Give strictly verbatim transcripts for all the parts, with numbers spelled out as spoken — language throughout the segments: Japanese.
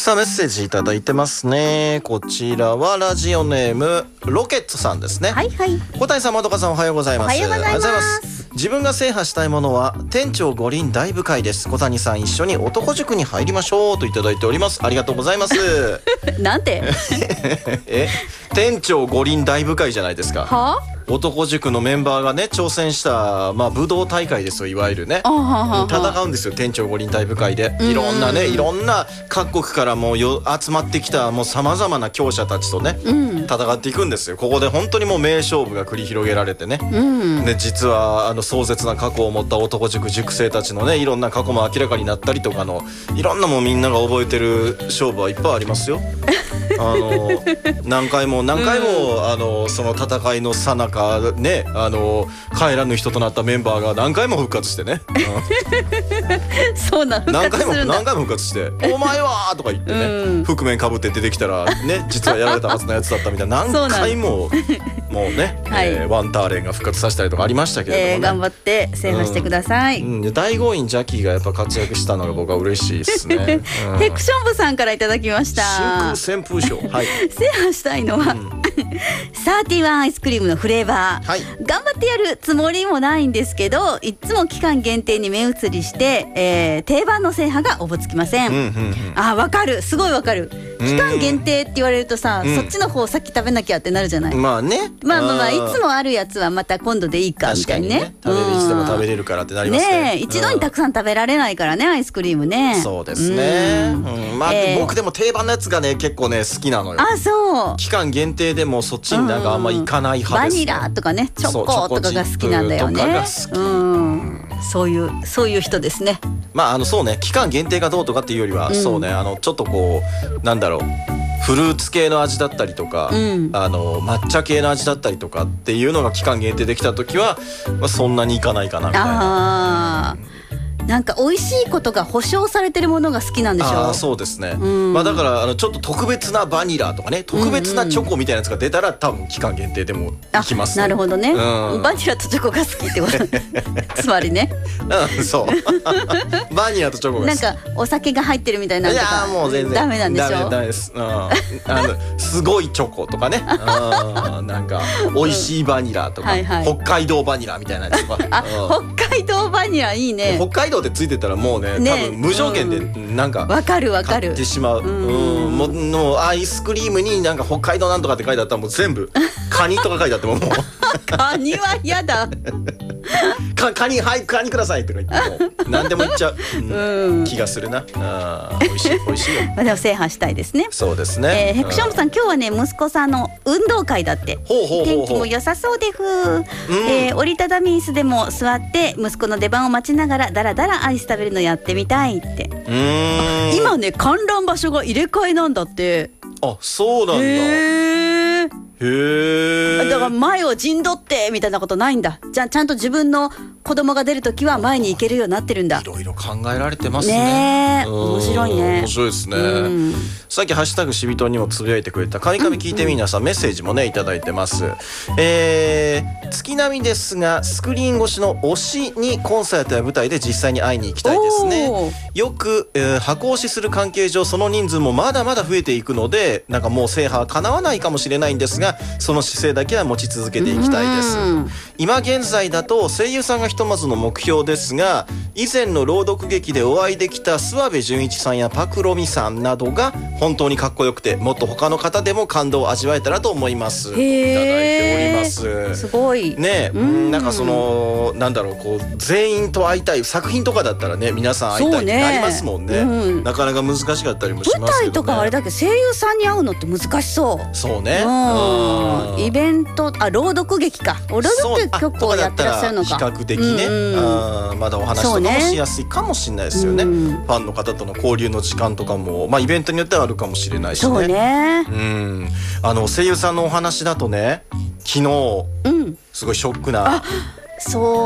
さあメッセージいただいてますね。こちらはラジオネームロケッツさんですね。 はいはい。 小谷さん、まどかさん、おはようございます。 おはようございます。 自分が制覇したいものは店長五輪大部会です。小谷さん、一緒に男塾に入りましょうといただいております。ありがとうございますなんてえ店長五輪大部会じゃないですか。 は男塾のメンバーがね挑戦した、まあ、武道大会ですよ、いわゆるね。 あははは戦うんですよ、店長五輪大部会で。いろんなね、いろんな各国からもうよ集まってきたもうさまざまな強者たちとね、うん、戦っていくんですよ。ここで本当にもう名勝負が繰り広げられてね、うん、で実はあの壮絶な過去を持った男塾塾生たちのねいろんな過去も明らかになったりとかのいろんなもうみんなが覚えてる勝負はいっぱいありますよ。あの何回も何回も、うん、あのその戦いの最中ね、あの帰らぬ人となったメンバーが何回も復活してね、 うん、そうなの何回も何回も復活して「お前は!」とか言ってね、うん、覆面かぶって出てきたらね実はやられたはずのやつだったみたいな何回ももうね、はい、えー、ワンターレンが復活させたりとかありましたけれどもね、 えー、頑張って制覇してください。 うんうん、大豪院ジャッキーがやっぱ活躍したのが僕は嬉しいですね。 うん、ヘクション部さんからいただきました。 真空旋風賞、はい、 制覇したいのは、うん、サーティワンアイスクリームのフレーバー、はい、頑張ってやるつもりもないんですけど、いつも期間限定に目移りして、えー、定番の制覇がおぼつきません。うんうんうん、あ、わかる、すごいわかる。期間限定って言われるとさ、うん、そっちの方さっき食べなきゃってなるじゃない。 まあね、 まあまあまあ、いつもあるやつはまた今度でいいかみたいにね。 確かにね、食べるいつでも食べれるからってなりますね。 ねえ、一度にたくさん食べられないからね、アイスクリームね。 そうですね。うんうん、まあ、えー、僕でも定番のやつがね結構ね好きなのよ。 あ、そう。 期間限定でもそっちになんかあんまいかない派ですね。 バニラとかね、チョコとかが好きなんだよね。うん、そういうそういう人ですね。 まああのそうね、期間限定がどうとかっていうよりは、うん、そうね、あのちょっとこうなんだろう。フルーツ系の味だったりとか、うん、あの抹茶系の味だったりとかっていうのが期間限定できた時は、まあ、そんなにいかないかなみたいな。あ、 うん、なんか美味しいことが保証されてるものが好きなんでしょう。 あ、そうですね。うん、まあだからあのちょっと特別なバニラとかね、特別なチョコみたいなやつが出たら、うんうん、多分期間限定でもいきます、ね。 なるほどね、うん。バニラとチョコが好きってことつまりね。 うん、そうバニラとチョコが好き。 なんかお酒が入ってるみたいなのとか。いやもう全然ダメなんでしょ。 ダメダメです。うん、あのすごいチョコとかね。うん、なんか美味しいバニラとか、うん、はいはい、北海道バニラみたいなやつとか。 あ、うん、北海道バニラいいね。 北海道ってついてたらもうね、ね、多分無条件でなんかわかるわかる。 買ってしまう。うん、もうのアイスクリームになんか北海道なんとかって書いてあったらもう全部カニとか書いてあってももうカニは嫌だ。 かカニ、はい、カニくださいとか言ってもう何でも言っちゃう、うん、気がするな。あ、美味しい美味しいよ。 まあでも制覇したいですね。 そうですね。 えー、ヘクションさん、今日はね息子さんの運動会だって。ほうほうほうほう。天気も良さそうでふー、うん、えー、折りたたみ椅子でも座って息子の出番を待ちながらだらだらアイス食べるのやってみたいって。うーん、今ね観覧場所が入れ替えなんだって。 あ、そうなんだ。へーへー。 だから前を陣取ってみたいなことないんだ。じゃあちゃんと自分の子供が出るときは前に行けるようになってるんだ。 いろいろ考えられてますね。 ねえ、面白いね。 面白いですね。さっきハッシュタグしびとんにもつぶやいてくれたカミカミ聞いてみなさん、メッセージもねいただいてます。えー、月並みですがスクリーン越しの推しにコンサートや舞台で実際に会いに行きたいですね。よく、えー、箱推しする関係上その人数もまだまだ増えていくので、なんかもう制覇は叶わないかもしれないんですが、その姿勢だけは持ち続けていきたいです。今現在だと声優さんがひとまずの目標ですが、以前の朗読劇でお会いできた諏訪部純一さんやパクロミさんなどが本当にかっこよくて、もっと他の方でも感動を味わえたらと思います。いただいております。 すごいね、うん、なんかそのなんだろう、こう全員と会いたい作品とかだったらね、皆さん会いたいってなりますもんね。うん、なかなか難しかったりもしますけどね。 舞台とかあれだけ声優さんに会うのって難しそう。 そうね。 うん、イベント、あ、朗読劇か、朗読劇をやってらっしゃるのか。 比較的ね、うん、まだお話とかもしやすいかもしれないですよね。ファンの方との交流の時間とかも、まあイベントによってはあるかもしれないしね。 そうね。 うん、あの声優さんのお話だとね、昨日、うん、すごいショックな。 そう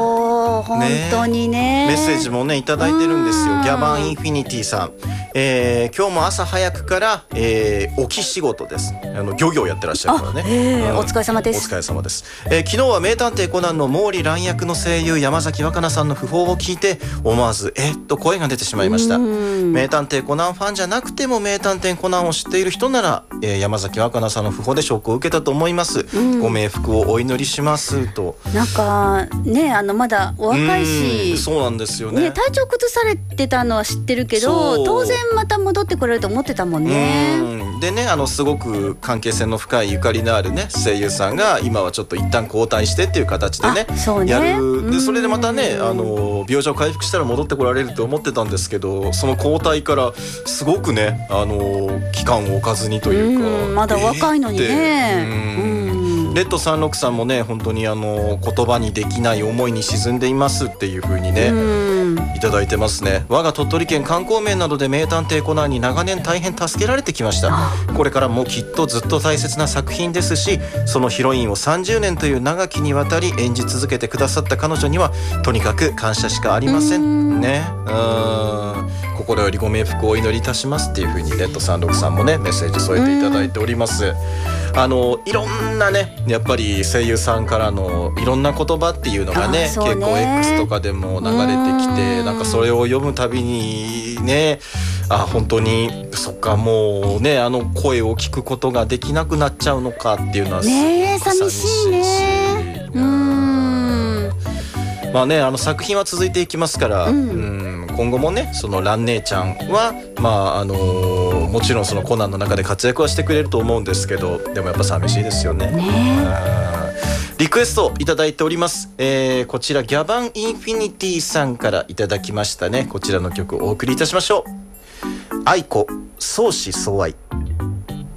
そう本当に ね, ねメッセージもねいただいてるんですよ。ギャバンインフィニティさん、えー、今日も朝早くから、えー、沖仕事です。あの漁業やってらっしゃるからね、 えーうん、 お疲れ様です。 お疲れ様です、えー、昨日は名探偵コナンの毛利蘭役の声優山崎若菜さんの訃報を聞いて思わずえっと声が出てしまいました。名探偵コナンファンじゃなくても名探偵コナンを知っている人なら、えー、山崎若菜さんの訃報でショックを受けたと思います、うん、ご冥福をお祈りしますと。 なんかねあのまだお若いし、 そうなんですよ ね, ね体調崩されてたのは知ってるけど当然また戻ってこれると思ってたもんね。 うんでねあのすごく関係性の深いゆかりのあるね声優さんが今はちょっと一旦交代してっていう形で ね, そうねやるでそれでまたねあの病状回復したら戻ってこられると思ってたんですけどその交代からすごくねあの期間を置かずにというかうんまだ若いのにね、 えー、うんレッドさんろくさんもね本当にあの言葉にできない思いに沈んでいますっていう風にねいただいてますね。我が鳥取県観光面などで名探偵コナンに長年大変助けられてきました。これからもきっとずっと大切な作品ですしそのヒロインをさんじゅうねんという長きにわたり演じ続けてくださった彼女にはとにかく感謝しかありませんね。うーん心よりご冥福をお祈りいたしますっていう風にレッドさんろくさんもねメッセージ添えていただいております。あのいろんなねやっぱり声優さんからのいろんな言葉っていうのが ね, ね結構 X とかでも流れてきてなんかそれを読むたびにねあ本当にそっかもうねあの声を聞くことができなくなっちゃうのかっていうのはすごくね寂しいね。うーんまあねあの作品は続いていきますから、うん、うん今後もねその蘭姉ちゃんはまああのー、もちろんそのコナンの中で活躍はしてくれると思うんですけどでもやっぱ寂しいですよ ね, ねリクエストいただいております、えー、こちらギャバンインフィニティさんからいただきましたね。こちらの曲をお送りいたしましょう。愛子相思相愛。